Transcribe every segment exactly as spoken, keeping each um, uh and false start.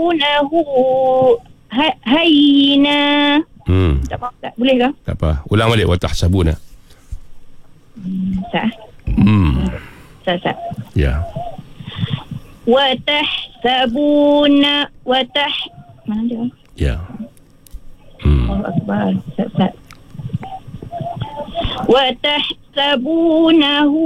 ha- hayyina. Hmm. Tak apa, tak boleh ke? Tak apa. Ulang balik. Wa tahsabuna. Hmm, sah. Hmm. Sah, sah. Ya. Wa tahsabuna wa tah mana dia? Ya. Hmm. Allahu akbar. Sah, sah. Wa tahsabunahu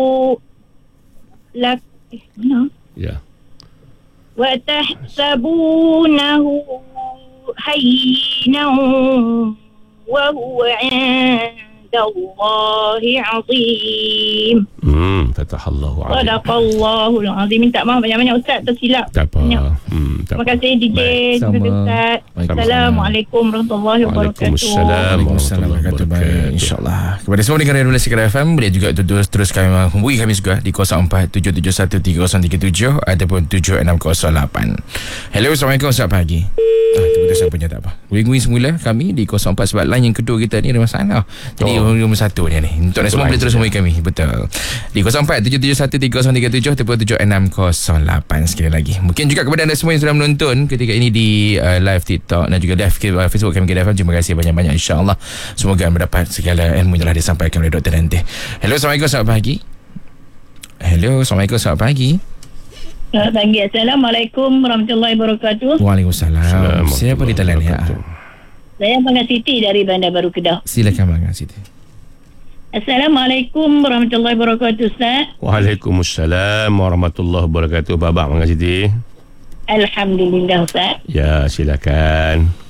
lak eh, mana? Ya. Wa tahsabunahu hayyinan wa huwa 'indallahi 'azim. Hmm. Fatahallahu alaihi. Sadaqallahul azim. Minta maaf banyak-banyak Ustaz, tersilap. Tak apa. Banyak. Hmm. Tak Terima apa. kasih D J. Baik, Terima kasih sama. Ustaz. Baik, Assalamualaikum warahmatullahi wabarakatuh. Waalaikumsalam Waalaikumsalam warahmatullahi wabarakatuh. InsyaAllah. Kepada semua dengar Radio Malaysia F M, boleh juga terus teruskan hubungi kami juga di kosong empat tujuh tujuh satu tiga kosong tiga tujuh ataupun tujuh enam kosong lapan. Hello, Assalamualaikum. Selamat pagi. Ah, keputusan punya tak apa. Boleh hubungi semula kami di kosong empat sebab line yang kedua kita ni ada masalah. Jadi Oh. nombor satu ni ni. Untuk semua boleh terus hubungi kami. Betul. Di kosong empat tujuh tujuh satu tiga kosong tiga tujuh ataupun tujuh enam kosong lapan sekali lagi. Mungkin juga kepada anda semua yang sudah menonton ketika ini di uh, live TikTok dan juga live uh, Facebook kami K D F M. Terima kasih banyak-banyak, insya-Allah. Semoga mendapat segala ilmu yang telah disampaikan oleh Doktor nanti. Hello, Assalamualaikum, selamat pagi. Hello, Assalamualaikum, selamat pagi. Selamat pagi. Assalamualaikum warahmatullahi wabarakatuh. Waalaikumsalam. Siapa di talian ya? Saya Abang Siti dari Bandar Baru Kedah. Silakan Bang Siti. Assalamualaikum warahmatullahi wabarakatuh Ustaz. Waalaikumsalam warahmatullahi wabarakatuh. Babak, Mak Siti. Alhamdulillah Ustaz. Ya, silakan.